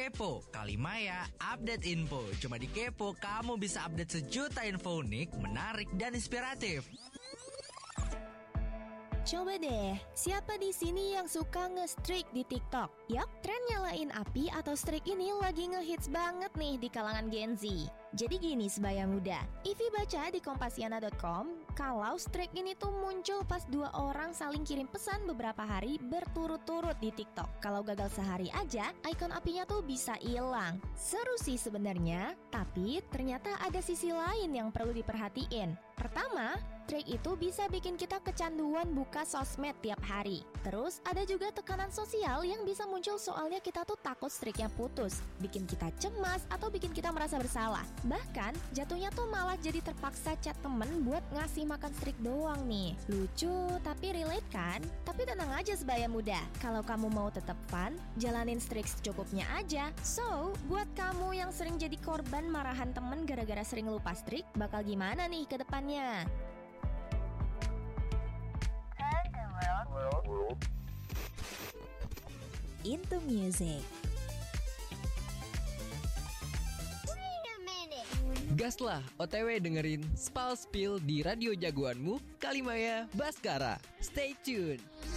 Kepo, Kalimaya, update info. Cuma di Kepo, kamu bisa update sejuta info unik, menarik, dan inspiratif. Coba deh, siapa di sini yang suka nge-streak di TikTok? Yap, tren nyalain api atau streak ini lagi ngehits banget nih di kalangan Gen Z. Jadi gini sebaya muda, Ivi baca di kompasiana.com kalau streak ini tuh muncul pas dua orang saling kirim pesan beberapa hari berturut-turut di TikTok. Kalau gagal sehari aja, ikon apinya tuh bisa hilang. Seru sih sebenarnya, tapi ternyata ada sisi lain yang perlu diperhatiin. Pertama, streak itu bisa bikin kita kecanduan buka sosmed tiap hari. Terus ada juga tekanan sosial yang bisa muncul soalnya kita tuh takut streaknya putus, bikin kita cemas atau bikin kita merasa bersalah. Bahkan jatuhnya tuh malah jadi terpaksa chat temen buat ngasih makan streak doang nih. Lucu tapi relate kan? Tapi tenang aja sebaya muda, kalau kamu mau tetap fun, jalanin streak secukupnya aja. So, buat kamu yang sering jadi korban marahan temen gara-gara sering lupa streak, bakal gimana nih ke depannya? Into Music. Gaslah OTW dengerin Spal Spill di radio jagoanmu, Kalimaya Baskara. Stay tune.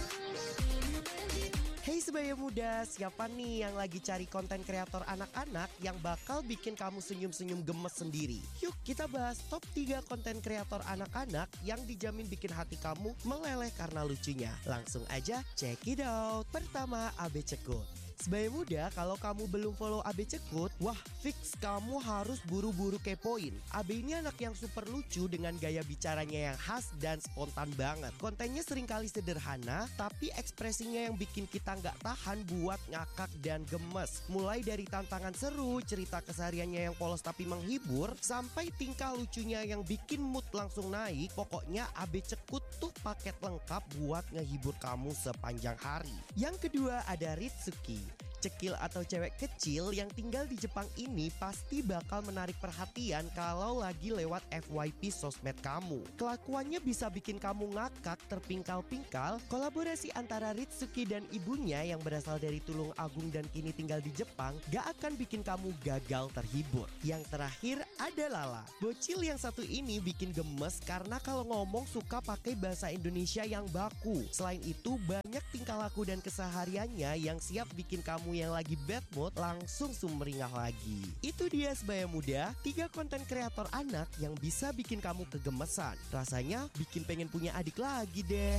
Hey sebaya muda, siapa nih yang lagi cari konten kreator anak-anak yang bakal bikin kamu senyum-senyum gemes sendiri? Yuk kita bahas top 3 konten kreator anak-anak yang dijamin bikin hati kamu meleleh karena lucunya. Langsung aja check it out. Pertama, Abe Cekut. Sebaya muda, kalau kamu belum follow Abe Cekut, wah fix kamu harus buru-buru kepoin. Abe ini anak yang super lucu dengan gaya bicaranya yang khas dan spontan banget. Kontennya seringkali sederhana, tapi ekspresinya yang bikin kita nggak tahan buat ngakak dan gemes. Mulai dari tantangan seru, cerita kesehariannya yang polos tapi menghibur, sampai tingkah lucunya yang bikin mood langsung naik. Pokoknya Abe Cekut tuh paket lengkap buat ngehibur kamu sepanjang hari. Yang kedua ada Ritsuki. Cekil atau cewek kecil yang tinggal di Jepang ini pasti bakal menarik perhatian kalau lagi lewat FYP sosmed kamu. Kelakuannya bisa bikin kamu ngakak terpingkal-pingkal. Kolaborasi antara Ritsuki dan ibunya yang berasal dari Tulung Agung dan kini tinggal di Jepang gak akan bikin kamu gagal terhibur. Yang terakhir ada Lala. Bocil yang satu ini bikin gemes karena kalau ngomong suka pakai bahasa Indonesia yang baku. Selain itu banyak tingkah laku dan kesehariannya yang siap bikin kamu yang lagi bad mood langsung sumringah lagi. Itu dia sebaya muda, 3 konten kreator anak yang bisa bikin kamu kegemesan. Rasanya bikin pengen punya adik lagi deh.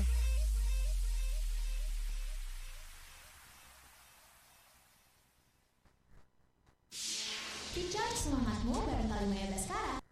Pincang semangatmu bareng Kalimaya Baskara.